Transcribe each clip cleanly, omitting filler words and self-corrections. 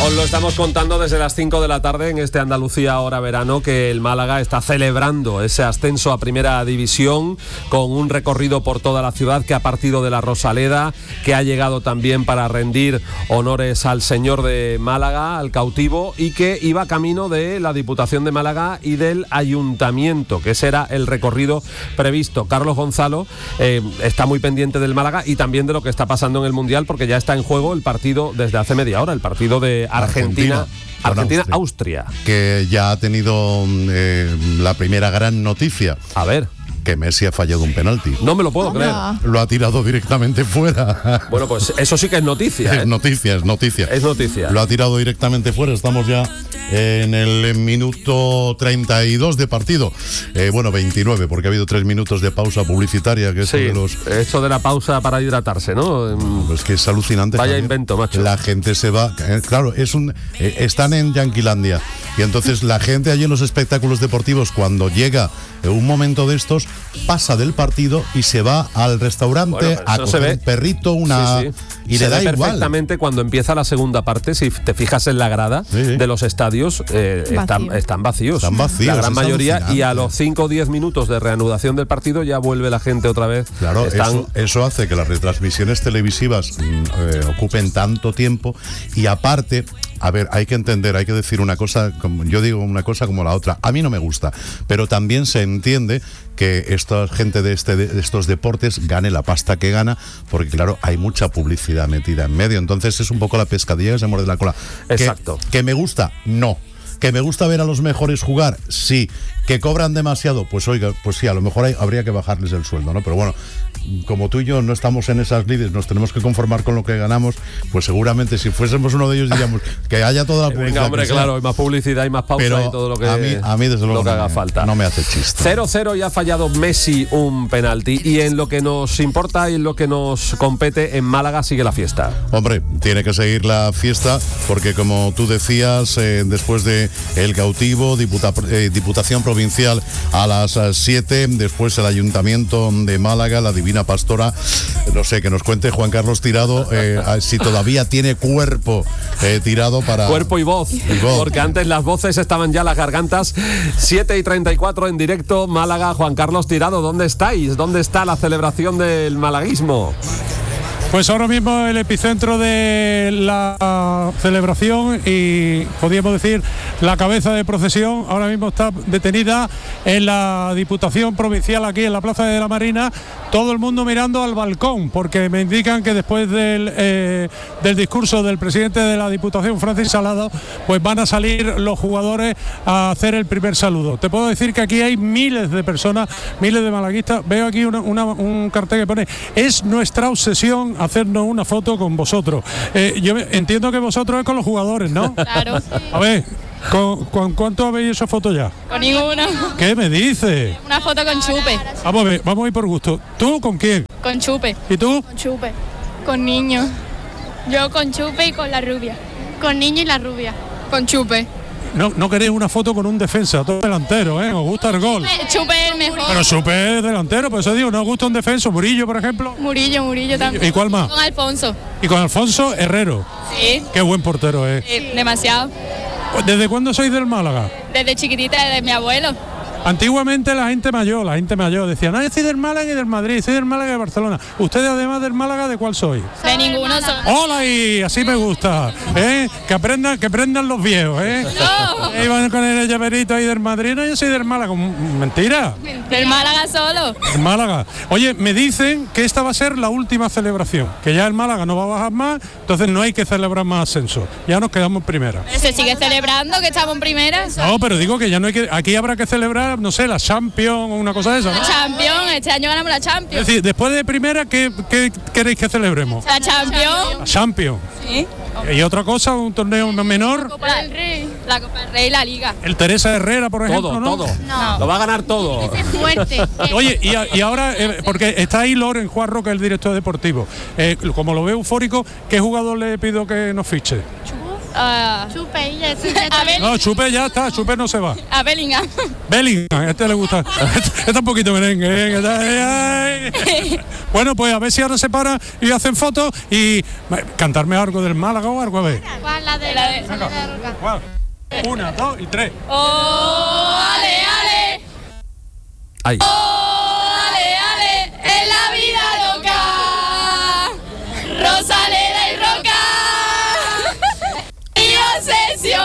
Os lo estamos contando desde las 5 de la tarde en este Andalucía Ahora Verano, que el Málaga está celebrando ese ascenso a Primera División con un recorrido por toda la ciudad que ha partido de la Rosaleda, que ha llegado también para rendir honores al señor de Málaga, al cautivo, y que iba camino de la Diputación de Málaga y del Ayuntamiento, que ese era el recorrido previsto. Carlos Gonzalo está muy pendiente del Málaga y también de lo que está pasando en el Mundial, porque ya está en juego el partido desde hace media hora, el partido de Argentina-Austria. Que ya ha tenido la primera gran noticia. A ver. Que Messi ha fallado un penalti. No me lo puedo creer. Lo ha tirado directamente fuera. Bueno, pues eso sí que es noticia. Es noticia. Es noticia. Lo ha tirado directamente fuera. Estamos ya en el minuto 32 de partido. 29, porque ha habido 3 minutos de pausa publicitaria. Que sí, esto de la pausa para hidratarse, ¿no? Es que es alucinante. Vaya también. Invento, macho. La gente se va. Claro, están en Yanquilandia. Y entonces la gente allí en los espectáculos deportivos, cuando llega un momento de estos, pasa del partido y se va al restaurante a coger un perrito, y le da igual. Perfectamente cuando empieza la segunda parte, si te fijas en la grada de los estadios, están vacíos. La gran mayoría, y a los 5 o 10 minutos de reanudación del partido ya vuelve la gente otra vez. Claro, eso hace que las retransmisiones televisivas ocupen tanto tiempo, y aparte, a ver, hay que entender, hay que decir una cosa, yo digo una cosa como la otra. A mí no me gusta, pero también se entiende que esta gente de estos deportes gane la pasta que gana, porque claro, hay mucha publicidad metida en medio. Entonces es un poco la pescadilla que se muerde la cola. Exacto. ¿Que me gusta? No. ¿Que me gusta ver a los mejores jugar? Sí. ¿Que cobran demasiado? Pues oiga, pues sí, a lo mejor habría que bajarles el sueldo, ¿no? Pero bueno, como tú y yo no estamos en esas lides, nos tenemos que conformar con lo que ganamos, pues seguramente si fuésemos uno de ellos diríamos que haya toda la publicidad. Venga, hombre, claro, hay más publicidad y más pausa, pero y todo lo que a mí desde luego lo que haga falta. No me hace chiste. 0-0 y ha fallado Messi un penalti, y en lo que nos importa y en lo que nos compete, en Málaga sigue la fiesta. Hombre, tiene que seguir la fiesta, porque como tú decías, después de el cautivo, Diputación Provincial a las 7, después el Ayuntamiento de Málaga, la Divina Pastora, no sé, que nos cuente Juan Carlos Tirado si todavía tiene cuerpo tirado para... Cuerpo y voz, porque antes las voces estaban ya las gargantas. 7:34 en directo, Málaga. Juan Carlos Tirado, ¿dónde estáis? ¿Dónde está la celebración del malaguismo? Pues ahora mismo el epicentro de la celebración, y podríamos decir la cabeza de procesión, ahora mismo está detenida en la Diputación Provincial, aquí en la Plaza de la Marina, todo el mundo mirando al balcón, porque me indican que después del discurso del presidente de la Diputación, Francis Salado, pues van a salir los jugadores a hacer el primer saludo. Te puedo decir que aquí hay miles de personas, miles de malaguistas. Veo aquí un cartel que pone: es nuestra obsesión hacernos una foto con vosotros. Yo entiendo que vosotros es con los jugadores, ¿no? Claro. A ver, ¿con cuánto habéis hecho fotos ya? Con ninguna. ¿Qué me dices? Una foto con Chupe. Vamos a ver, vamos a ir por gusto. ¿Tú con quién? Con Chupe. ¿Y tú? Con Chupe. Con niños. Yo con Chupe y con la rubia. Con niño y la rubia. Con Chupe. No queréis una foto con un defensa, todo delantero, ¿eh? Os gusta el gol. Chupe es el mejor. Pero Chupe es delantero, por eso digo, ¿no os gusta un defensa? Murillo, por ejemplo. Murillo también. ¿Y cuál más? Con Alfonso. ¿Y con Alfonso Herrero? Sí. Qué buen portero es. Demasiado. ¿Desde cuándo sois del Málaga? Desde chiquitita, desde mi abuelo. Antiguamente la gente mayor decía: no, yo soy del Málaga y del Madrid, soy del Málaga y de Barcelona. ¿Ustedes además del Málaga de cuál soy? De ninguno son. ¡Hola! Y así me gusta, que aprendan los viejos, No. Iban con el llaverito ahí del Madrid. No, yo soy del Málaga. Mentira. Del Málaga solo. El Málaga. Oye, me dicen que esta va a ser la última celebración, que ya el Málaga no va a bajar más, entonces no hay que celebrar más ascenso. Ya nos quedamos en primera. Se sigue celebrando que estamos en primera. No, pero digo que ya no hay que, aquí habrá que celebrar, no sé, la Champions o una cosa de esa, ¿no? La Champions, este año ganamos la Champions. Es decir, después de primera, ¿qué queréis que celebremos? La Champions. La Champions. Sí. ¿Y otra cosa, un torneo menor? La Copa del Rey. La Copa del Rey y la Liga. El Teresa Herrera, por ejemplo, todo, ¿no? todo. No. Lo va a ganar todo. Es fuerte. Oye, y ahora, porque está ahí Loren Juarro, que es el director deportivo, como lo veo eufórico, ¿qué jugador le pido que nos fiche? Chupe, No, Chupe ya está, Chupe no se va. a Bellingham. Bellingham, a este le gusta. Está un poquito merengue. Bueno, pues a ver si ahora se paran y hacen fotos y cantarme algo del Málaga o algo, a ver. ¿Cuál? La de Roca. ¿Cuál? 1, 2 y 3. ¡Oh, ale, ale! Ay. ¡Oh, ale, ale! ¡En la vida loca! ¡Rosaleda y Roca! ¡Mi obsesión!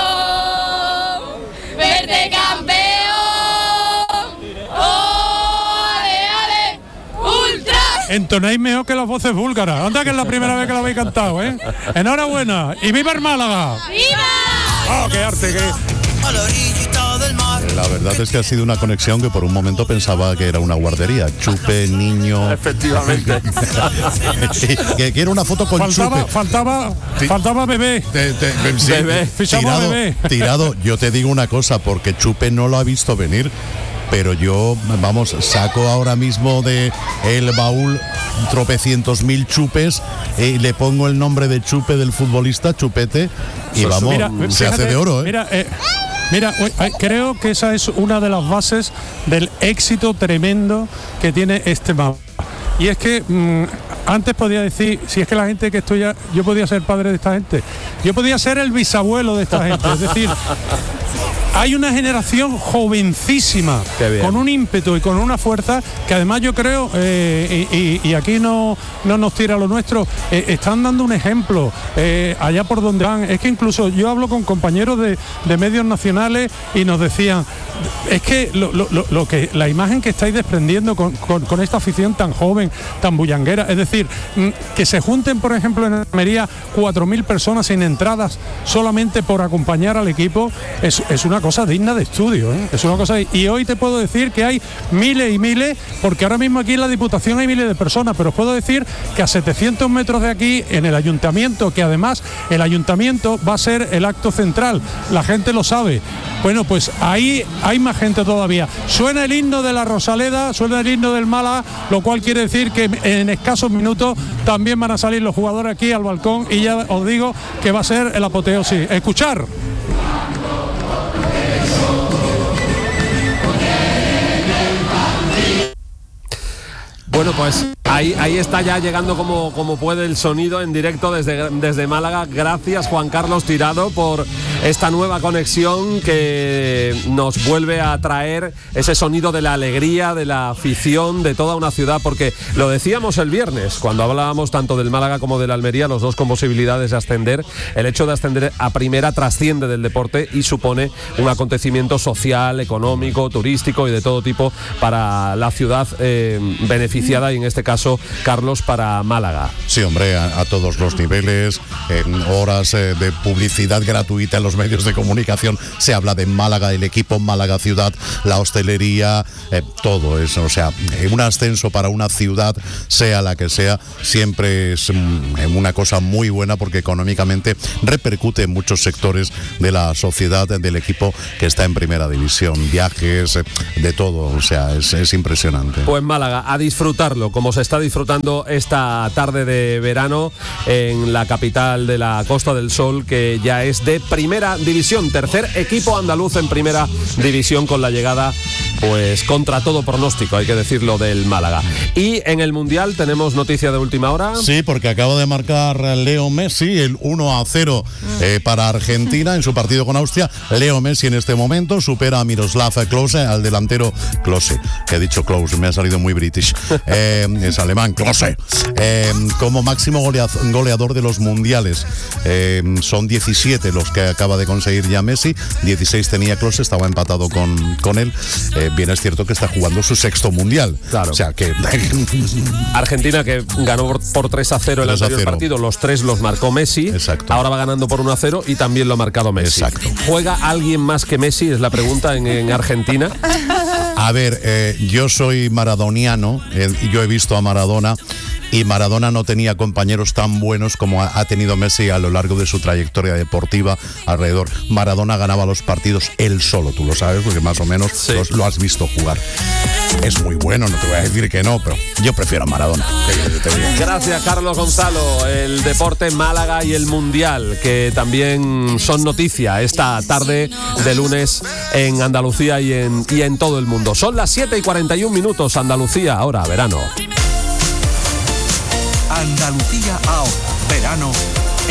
¡Verte campeón! ¡Oh, ale, ale! ¡Ultra! Entonáis mejor que las voces búlgaras. Anda, que es la primera vez que lo habéis cantado, ¿eh? Enhorabuena. ¡Y viva el Málaga! ¡Viva! ¡Oh, qué arte! A la orillita del mar. La verdad es que ha sido una conexión que por un momento pensaba que era una guardería. Chupe, niño. Efectivamente. que quiero una foto con Chupe. Faltaba bebé. Sí, Bebé. Fichamos a bebé. tirado. Yo te digo una cosa, porque Chupe no lo ha visto venir. Pero yo, vamos, saco ahora mismo de el baúl tropecientos mil chupes y le pongo el nombre de Chupe del futbolista, Chupete, y vamos, se hace de oro, ¿eh? Mira, creo que esa es una de las bases del éxito tremendo que tiene este mapa. Y es que antes podía decir, si es que la gente que estoy, yo podía ser padre de esta gente, yo podía ser el bisabuelo de esta gente, es decir, hay una generación jovencísima, con un ímpetu y con una fuerza que además yo creo, y aquí no nos tira lo nuestro, están dando un ejemplo allá por donde van. Es que incluso yo hablo con compañeros de medios nacionales y nos decían, es que la imagen que estáis desprendiendo con esta afición tan joven, tan bullanguera, es decir, que se junten, por ejemplo, en Almería 4.000 personas sin entradas solamente por acompañar al equipo, es una cosa digna de estudio, ¿eh? Es una cosa, y hoy te puedo decir que hay miles y miles, porque ahora mismo aquí en la Diputación hay miles de personas, pero os puedo decir que a 700 metros de aquí, en el Ayuntamiento, que además el Ayuntamiento va a ser el acto central, la gente lo sabe. Bueno, pues ahí hay más gente todavía. Suena el himno de la Rosaleda, suena el himno del Málaga, lo cual quiere decir que en escasos minutos también van a salir los jugadores aquí al balcón y ya os digo que va a ser el apoteosis. Escuchar. Bueno, pues ahí está ya llegando como puede el sonido en directo desde Málaga. Gracias, Juan Carlos Tirado, por esta nueva conexión que nos vuelve a traer ese sonido de la alegría, de la afición, de toda una ciudad, porque lo decíamos el viernes, cuando hablábamos tanto del Málaga como del Almería, los dos con posibilidades de ascender. El hecho de ascender a primera trasciende del deporte y supone un acontecimiento social, económico, turístico y de todo tipo para la ciudad beneficiada, y en este caso, Carlos, para Málaga. Sí, hombre, a todos los niveles, en horas de publicidad gratuita en los medios de comunicación se habla de Málaga, el equipo Málaga Ciudad, la hostelería, todo eso. O sea, un ascenso para una ciudad, sea la que sea, siempre es una cosa muy buena, porque económicamente repercute en muchos sectores de la sociedad del equipo que está en primera división, viajes, de todo. O sea, es impresionante. Pues Málaga, a disfrutarlo como se está disfrutando esta tarde de verano en la capital de la Costa del Sol, que ya es de primera división, tercer equipo andaluz en primera división, con la llegada, pues contra todo pronóstico, hay que decirlo, del Málaga. Y en el Mundial tenemos noticia de última hora. Sí, porque acaba de marcar Leo Messi el 1-0 para Argentina en su partido con Austria. Leo Messi en este momento supera a Miroslav Klose, al delantero Klose. He dicho Klose, me ha salido muy british. Es alemán, Klose. Como máximo goleador de los mundiales. Son 17 los que acaba de conseguir ya Messi. 16 tenía Klose, estaba empatado con él. Bien es cierto que está jugando su sexto mundial. Claro. O sea que Argentina, que ganó por 3-0 el anterior partido, los 3 los marcó Messi. Exacto. Ahora va ganando por 1-0 y también lo ha marcado Messi. Exacto. ¿Juega alguien más que Messi? Es la pregunta en Argentina. A ver, yo soy maradoniano, yo he visto a Maradona y Maradona no tenía compañeros tan buenos como ha tenido Messi a lo largo de su trayectoria deportiva alrededor. Maradona ganaba los partidos él solo, tú lo sabes, porque más o menos lo has visto jugar. Es muy bueno, no te voy a decir que no, pero yo prefiero a Maradona. Gracias, Carlos Gonzalo. El deporte en Málaga y el Mundial, que también son noticia esta tarde de lunes en Andalucía y en todo el mundo. Son las 7:41, Andalucía, ahora verano. Andalucía ahora, verano